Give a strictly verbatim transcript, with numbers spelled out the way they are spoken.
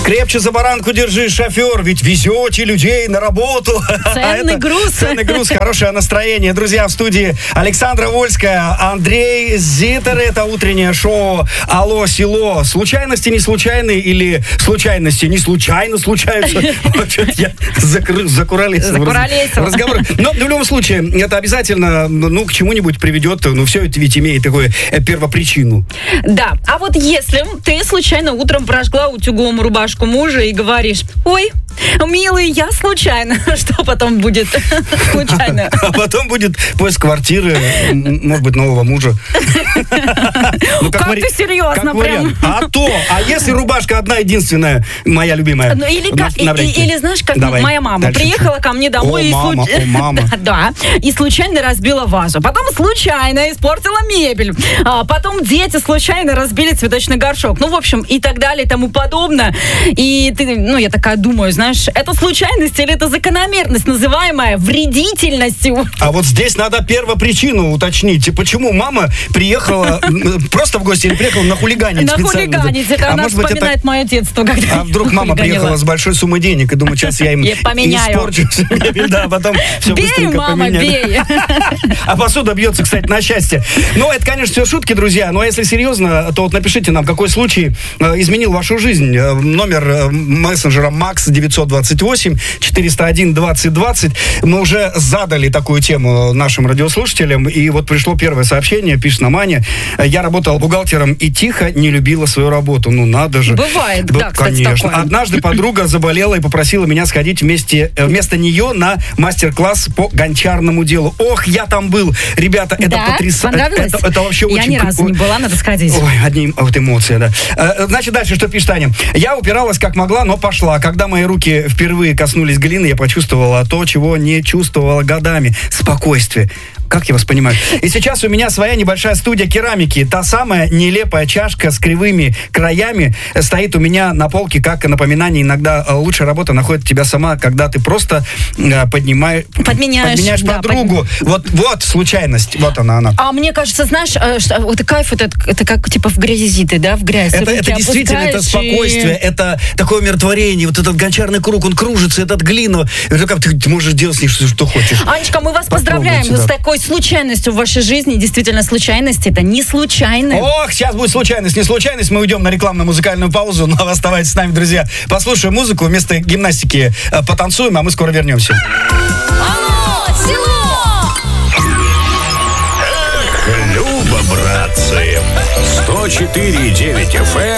Крепче за баранку держи, шофер, ведь везете людей на работу. Ценный груз. Ценный груз, хорошее настроение. Друзья, в студии Александра Вольская, Андрей Зитер. Это утреннее шоу «Алло, село». Случайности не случайные или случайности не случайно случаются? Я закуролесил в разговор. Но в любом случае, это обязательно, ну, к чему-нибудь приведет. Ну, все это ведь имеет такую первопричину. Да, а вот если ты случайно утром прожгла утюгом рубашку мужа и говоришь: ой, милый, я случайно. Что потом будет случайно? А потом будет поиск квартиры, может быть, нового мужа. Ну, как вари... ты серьезно как прям. А то, а если рубашка одна единственная, моя любимая? Ну, или, как, и, или знаешь, как Давай, моя мама дальше. Приехала ко мне домой о, и, мама, случ... о, мама. да, и случайно разбила вазу. Потом случайно испортила мебель. А потом дети случайно разбили цветочный горшок. Ну, в общем, и так далее, и тому подобное. И ты, ну, я такая думаю, знаешь, это случайность или это закономерность, называемая вредительностью? А вот здесь надо первопричину уточнить. Почему мама приехала просто в гости или приехала на хулиганить специально? На хулиганить. Это а она вспоминает это... мое детство. Когда а вдруг мама приехала с большой суммой денег и думает, сейчас я им испорчу. Да, потом все быстренько поменяю. Бей, А посуда бьется, кстати, на счастье. Ну, это, конечно, все шутки, друзья. Но если серьезно, то вот напишите нам, какой случай изменил вашу жизнь. Номер мессенджера Макс девятьсот двадцать восемь четыреста один двадцать двадцать. Мы уже задали такую тему нашим радиослушателям. И вот пришло первое сообщение, пишет нам Аня. Я работала бухгалтером и тихо не любила свою работу. Ну, надо же. Бывает, да, да, кстати, конечно. такое. Однажды подруга заболела и попросила меня сходить вместе, вместо нее на мастер-класс по гончарному делу. Ох, я там был. Ребята, это да? потрясающе. Это, это вообще я очень... Я ни разу не была, надо сходить. Ой, одни вот эмоции, да. Значит, дальше что пишет Аня? Я упиралась как могла, но пошла. Когда мои руки впервые коснулись глины, я почувствовала то, чего не чувствовала годами. Спокойствие. Как я вас понимаю? И сейчас у меня своя небольшая студия керамики. Та самая нелепая чашка с кривыми краями стоит у меня на полке как напоминание. Иногда лучшая работа находит тебя сама, когда ты просто поднимаешь, подменяешь, подменяешь да, подругу. Под... Вот, вот случайность. Вот она, она. А мне кажется, знаешь, что, вот кайф, это, это как типа в грязи ты, да, в грязь. Это, это действительно, это спокойствие, и... это такое умиротворение. Вот этот гончарный круг, он кружится, этот глину. Это как ты, ты можешь делать с ней что, что хочешь. Анечка, мы вас поздравляем да. с такой случайностью в вашей жизни. Действительно, случайность это не случайно. Ох, сейчас будет случайность, не случайность. Мы уйдем на рекламно-музыкальную паузу. Но оставайтесь с нами, друзья. Послушаем музыку, вместо гимнастики э, потанцуем, а мы скоро вернемся. Алло, село! Эх, Люба, братцы. сто четыре и девять эф эм.